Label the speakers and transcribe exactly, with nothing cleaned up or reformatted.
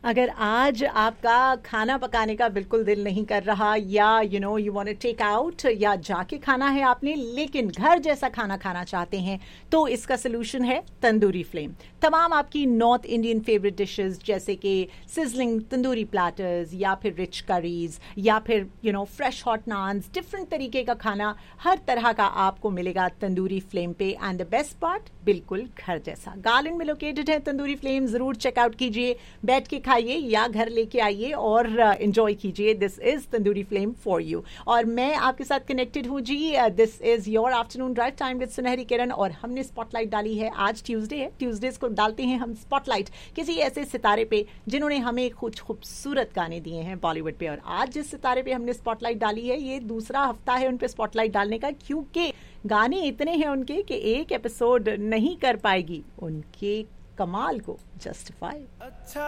Speaker 1: अगर आज आपका खाना पकाने का बिल्कुल दिल नहीं कर रहा, या you know you want to take out, या जाके खाना है आपने लेकिन घर जैसा खाना खाना चाहते हैं, तो इसका सोल्यूशन है तंदूरी फ्लेम। तमाम आपकी नॉर्थ इंडियन फेवरेट डिशेस जैसे कि सिजलिंग तंदूरी प्लेटर्स, या फिर रिच करीज, या फिर you know fresh hot naans, different तरीके का खाना हर तरह का आपको मिलेगा तंदूरी फ्लेम पे। एंड द बेस्ट पार्ट, बिल्कुल घर जैसा। गार्लैंड में लोकेटेड है तंदूरी फ्लेम, जरूर चेकआउट कीजिए, बैठ के खाइए या घर लेके आइए और एंजॉय uh, कीजिए। This is tandoori flame for you. और मैं आपके साथ कनेक्टेड हूँ जी। This is your afternoon drive time with सुनहरी किरण, और हमने स्पॉटलाइट डाली है। आज ट्यूसडे है, ट्यूसडेज को डालते हैं हम स्पॉटलाइट किसी ऐसे सितारे पे जिन्होंने हमें कुछ खूबसूरत गाने दिए हैं बॉलीवुड पे। और आज जिस सितारे पे हमने स्पॉटलाइट डाली है, ये दूसरा हफ्ता है उन पे स्पॉटलाइट डालने का, क्योंकि गाने इतने हैं उनके कि एक एपिसोड नहीं कर पाएगी उनके कमाल को जस्टिफाई।